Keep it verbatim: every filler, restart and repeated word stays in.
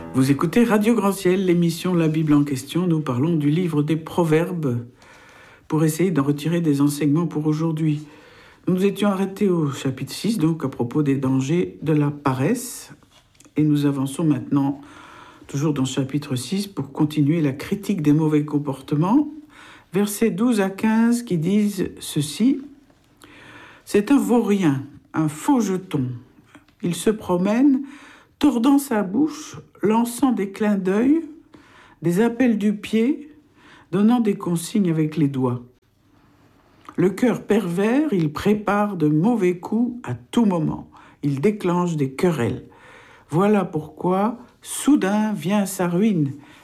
Vous écoutez Radio Grand Ciel, l'émission La Bible en question. Nous parlons du livre des Proverbes pour essayer d'en retirer des enseignements pour aujourd'hui. Nous nous étions arrêtés au chapitre six, donc à propos des dangers de la paresse. Et nous avançons maintenant, toujours dans le chapitre six, pour continuer la critique des mauvais comportements. Versets douze à quinze qui disent ceci. « C'est un vaurien, un faux jeton. Il se promène, tordant sa bouche, lançant des clins d'œil, des appels du pied, donnant des consignes avec les doigts. Le cœur pervers, il prépare de mauvais coups à tout moment. Il déclenche des querelles. Voilà pourquoi, soudain vient sa ruine.